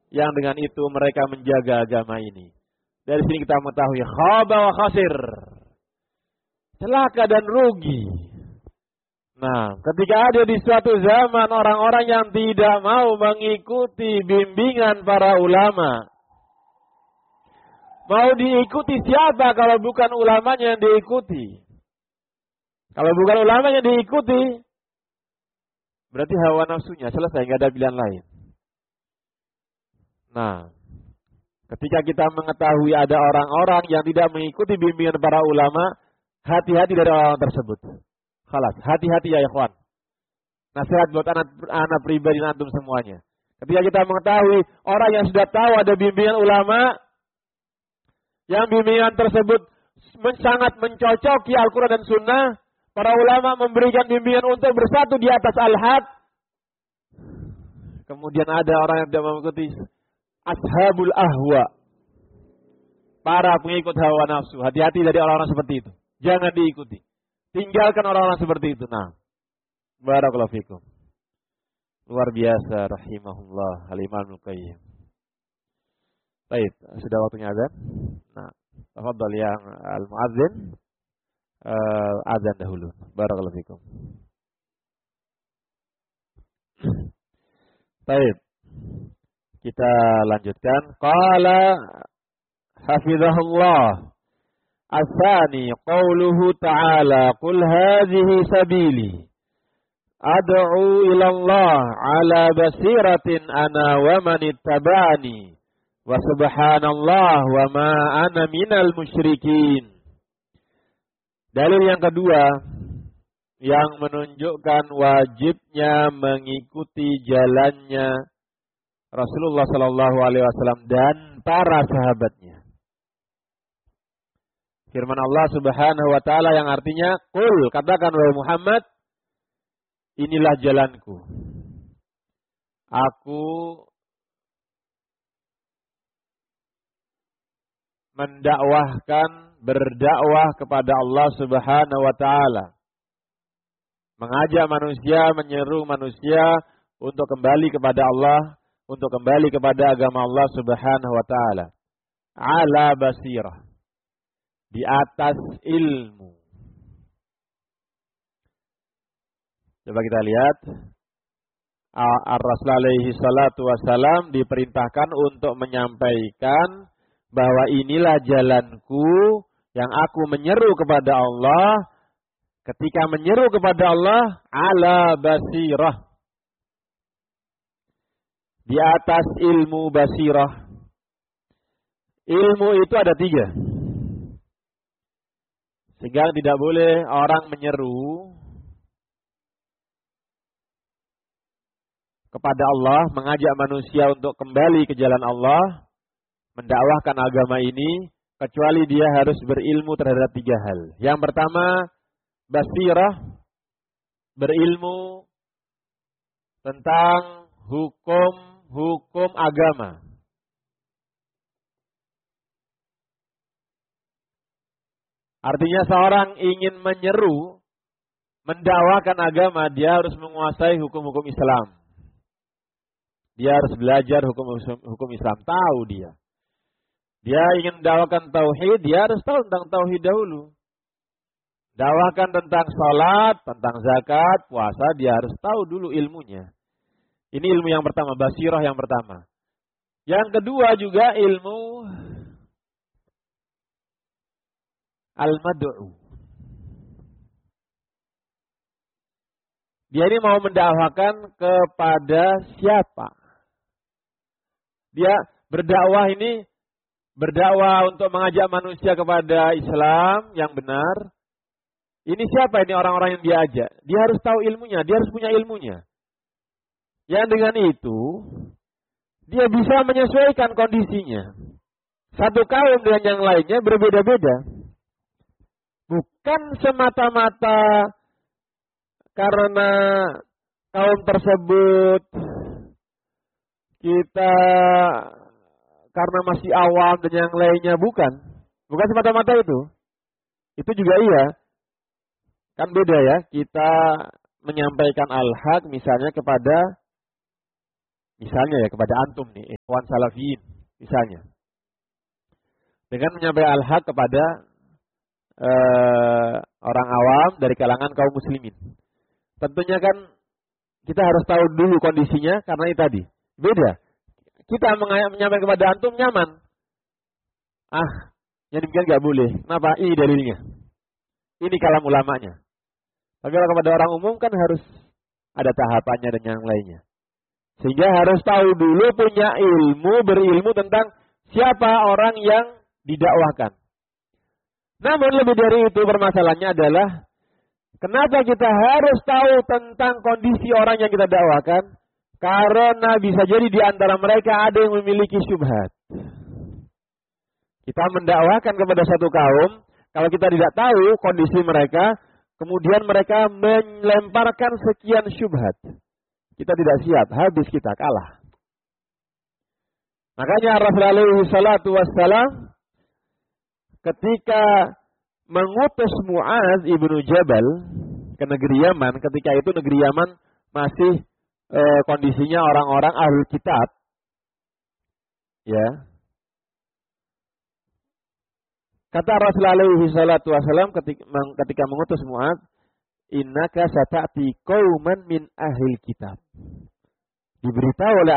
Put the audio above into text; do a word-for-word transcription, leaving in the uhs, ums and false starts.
yang dengan itu mereka menjaga agama ini. Dari sini kita mengetahui khaba wa khasir, celaka dan rugi. Nah, ketika ada di suatu zaman orang-orang yang tidak mau mengikuti bimbingan para ulama, mau diikuti siapa kalau bukan ulamanya yang diikuti? Kalau bukan ulamanya yang diikuti, berarti hawa nafsunya selesai, nggak ada pilihan lain. Nah, ketika kita mengetahui ada orang-orang yang tidak mengikuti bimbingan para ulama, hati-hati dari orang tersebut. Khalas, hati-hati ya ikhwan. Nasihat buat anak, anak pribadi antum semuanya. Ketika kita mengetahui orang yang sudah tahu ada bimbingan ulama, yang bimbingan tersebut sangat mencocoki Al-Quran dan Sunnah, para ulama memberikan bimbingan untuk bersatu di atas al-haq. Kemudian ada orang yang tidak mengikuti, ashabul ahwa, para pengikut hawa nafsu. Hati-hati dari orang-orang seperti itu. Jangan diikuti. Tinggalkan orang-orang seperti itu. Nah, barakallahu fikum. Luar biasa, rahimahullah, al-Imam Al-Qayyim. Baik, sudah waktunya azan. Nah, tafadhal yang al-muadzin, uh, azan dahulu. Barakallahu fikum. Baik. Kita lanjutkan. Qala hafizahullah. Asani qauluhu ta'ala qul hadhihi sabili ad'u ila Allah ala basiratin ana wa man ittaba'ani wa subhanallah wa ma ana minal musyrikin. Dalil yang kedua yang menunjukkan wajibnya mengikuti jalannya Rasulullah sallallahu alaihi wasallam dan para sahabatnya. Firman Allah Subhanahu wa taala yang artinya, "Qul," katakan wahai Muhammad, inilah jalanku. Aku mendakwahkan, berdakwah kepada Allah Subhanahu wa taala. Mengajak manusia, menyeru manusia untuk kembali kepada Allah, untuk kembali kepada agama Allah Subhanahu wa taala. Ala basirah. Di atas ilmu. Coba kita lihat. Ar-Rasul alaihi salatu wassalam diperintahkan untuk menyampaikan bahwa inilah jalanku yang aku menyeru kepada Allah. Ketika menyeru kepada Allah, ala basirah. Di atas ilmu basirah. Ilmu itu ada tiga. Sehingga tidak boleh orang menyeru kepada Allah, mengajak manusia untuk kembali ke jalan Allah, mendakwahkan agama ini, kecuali dia harus berilmu terhadap tiga hal. Yang pertama, basirah, berilmu tentang hukum-hukum agama. Artinya seorang ingin menyeru, mendakwakan agama, dia harus menguasai hukum-hukum Islam. Dia harus belajar hukum-hukum Islam, tahu dia. Dia ingin mendakwakan tauhid, dia harus tahu tentang tauhid dahulu. Dakwakan tentang salat, tentang zakat, puasa, dia harus tahu dulu ilmunya. Ini ilmu yang pertama, basirah yang pertama. Yang kedua juga ilmu al-mad'u. Dia ini mau mendakwakan kepada siapa? Dia berdakwah ini, berdakwah untuk mengajak manusia kepada Islam yang benar. Ini siapa ini orang-orang yang dia ajak? Dia harus tahu ilmunya, dia harus punya ilmunya. Yang dengan itu, dia bisa menyesuaikan kondisinya. Satu kaum dengan yang lainnya berbeda-beda. Bukan semata-mata karena kaum tersebut kita karena masih awam dan yang lainnya, bukan. Bukan semata-mata itu. Itu juga iya. Kan beda ya, kita menyampaikan al-haq misalnya kepada Misalnya ya kepada antum nih, ikhwan salafiyin, misalnya. Dengan menyampaikan al-haq kepada uh, orang awam dari kalangan kaum muslimin. Tentunya kan kita harus tahu dulu kondisinya karena itu tadi. Beda. Kita menyampaikan kepada antum nyaman. Ah, yang demikian gak boleh. Kenapa? Ini dalilnya. Ini kalam ulamanya. Tapi kalau kepada orang umum kan harus ada tahapannya dan yang lainnya. Sehingga harus tahu dulu, punya ilmu, berilmu tentang siapa orang yang didakwahkan. Namun lebih dari itu permasalahannya adalah kenapa kita harus tahu tentang kondisi orang yang kita dakwakan? Karena bisa jadi di antara mereka ada yang memiliki syubhat. Kita mendakwakan kepada satu kaum, kalau kita tidak tahu kondisi mereka, kemudian mereka melemparkan sekian syubhat. Kita tidak siap, habis kita kalah. Makanya Rasulullah alaihi salatu wassalam ketika mengutus Mu'adz ibnu Jabal ke negeri Yaman, ketika itu negeri Yaman masih e, kondisinya orang-orang ahlul kitab. Ya. Kata Rasulullah alaihi salatu wassalam ketika, ketika mengutus Mu'adz, innaka sata'ti qauman min ahli kitab. Diberitahu oleh